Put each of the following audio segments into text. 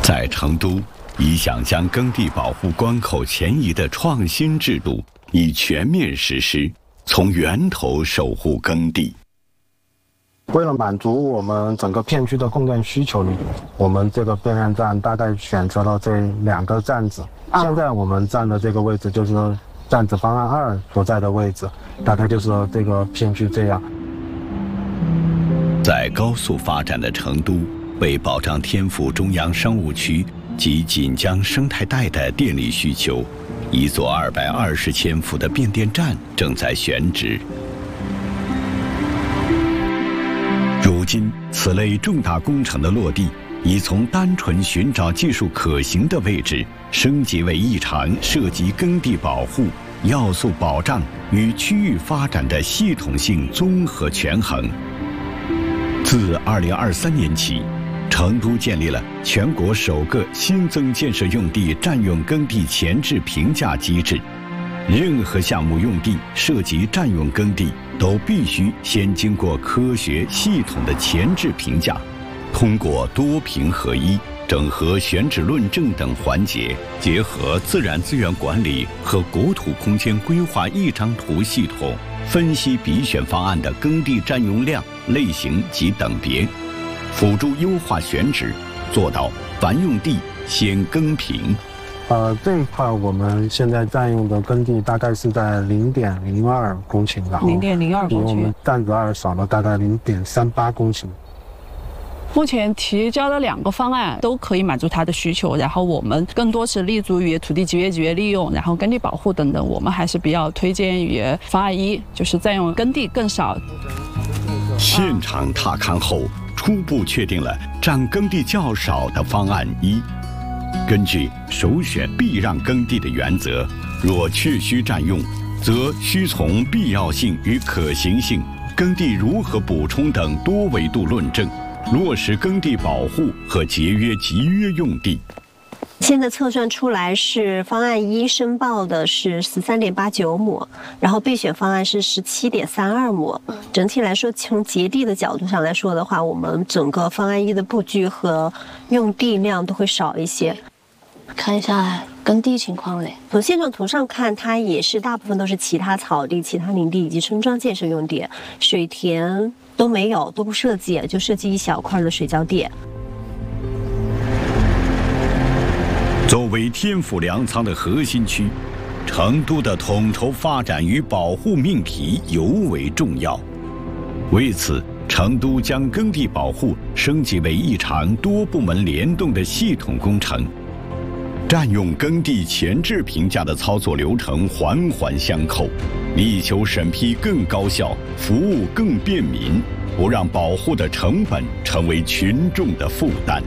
在成都，一项将耕地保护关口前移的创新制度已全面实施，从源头守护耕地。 为了满足我们整个片区的供电需求，我们这个变电站大概选择了这2个站址。现在我们站的这个位置就是站址方案2所在的位置，大概就是这个片区这样。 在高速发展的成都，为保障天府中央商务区及锦江生态带的电力需求，一座220千伏的变电站正在选址。如今，此类重大工程的落地，已从单纯寻找技术可行的位置，升级为一场涉及耕地保护、要素保障与区域发展的系统性综合权衡。自2023年起，成都建立了全国首个新增建设用地占用耕地前置评价机制。任何项目用地涉及占用耕地，都必须先经过科学系统的前置评价，通过多评合一、整合选址论证等环节，结合自然资源管理和国土空间规划一张图系统，分析比选方案的耕地占用量、类型及等别，辅助优化选址，做到凡用地先耕评。 这一块我们现在占用的耕地大概是在0.02公顷，然后 0.02公顷， 比我们站址2少了大概0.38公顷。 目前提交的2个方案都可以满足它的需求，然后我们更多是立足于土地集约利用，然后耕地保护等等，我们还是比较推荐于方案1，就是占用耕地更少。 现场踏勘后，初步确定了占耕地较少的方案1。根据首选必让耕地的原则，若确需占用，则需从必要性与可行性、耕地如何补充等多维度论证，落实耕地保护和节约集约用地。 现在测算出来是方案1申报的是13.89亩，然后备选方案是17.32亩。整体来说，从节地的角度上来说的话，我们整个方案1的布局和用地量都会少一些。 看一下耕地情况嘞。 从现状图上看，它也是大部分都是其他草地、其他林地以及村庄建设用地，水田都没有，都不设计，就设计一小块的水浇地。 作为天府粮仓的核心区，成都的统筹发展与保护命题尤为重要。为此，成都将耕地保护升级为一场多部门联动的系统工程。占用耕地前置评价的操作流程环环相扣，力求审批更高效，服务更便民，不让保护的成本成为群众的负担。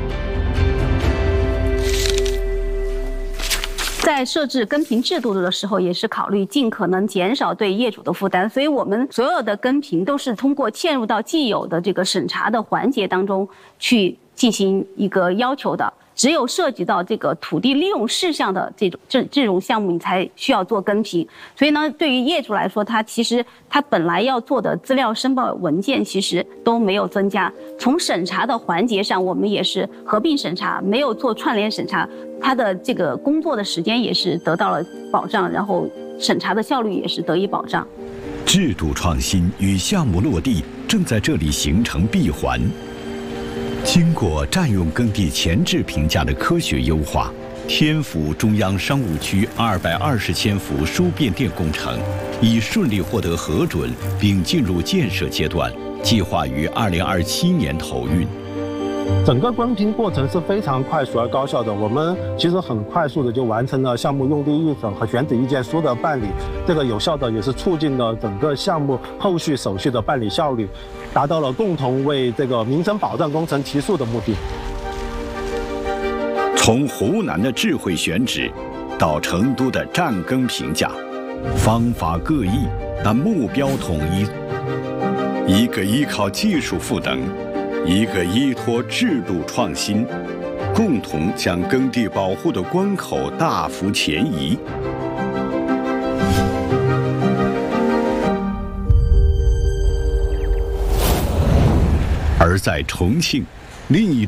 在设置耕评制度的时候，也是考虑尽可能减少对业主的负担，所以我们所有的耕评都是通过嵌入到既有的这个审查的环节当中去进行一个要求的。只有涉及到这个土地利用事项的这种项目，你才需要做耕评。所以呢，对于业主来说，其实他本来要做的资料申报文件其实都没有增加。从审查的环节上，我们也是合并审查，没有做串联审查，他的这个工作的时间也是得到了保障，然后审查的效率也是得以保障。 制度创新与项目落地正在这里形成闭环。经过占用耕地前置评价的科学优化，天府中央商务区220千伏输变电工程已顺利获得核准，并进入建设阶段，计划于2027年投运。 整个耕评过程是非常快速而高效的，我们其实很快速的就完成了项目用地预审和选址意见书的办理，这个有效的也是促进了整个项目后续手续的办理效率，达到了共同为这个民生保障工程提速的目的。 从湖南的智慧选址，到成都的占耕评价，方法各异，但目标统一。一个依靠技术赋能，一个依托制度创新，共同将耕地保护的关口大幅前移。而在重庆，另一